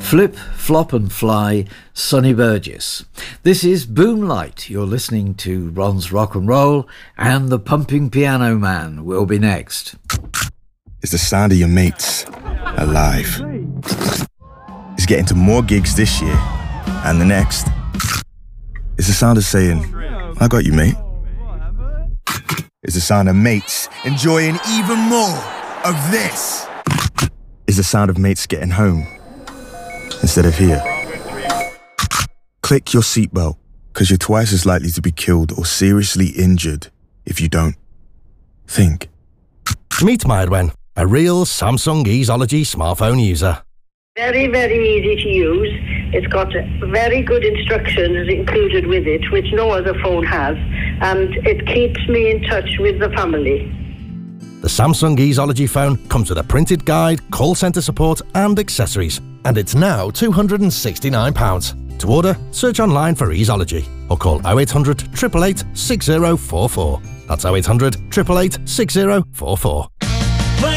Flip, Flop and Fly, Sonny Burgess. This is Boomlight. You're listening to Ron's Rock and Roll, and the Pumping Piano Man will be next. It's the sound of your mates alive. It's getting to more gigs this year and the next. It's the sound of saying, I got you, mate. It's the sound of mates enjoying even more of this. It's the sound of mates getting home instead of here. Click your seatbelt, because you're twice as likely to be killed or seriously injured if you don't. Think. Meet Myrwen, a real Samsung Easology smartphone user. Very, very easy to use. It's got very good instructions included with it, which no other phone has, and it keeps me in touch with the family. The Samsung Easology phone comes with a printed guide, call centre support and accessories, and it's now £269. To order, search online for Easology or call 0800 888 6044. That's 0800 888 6044.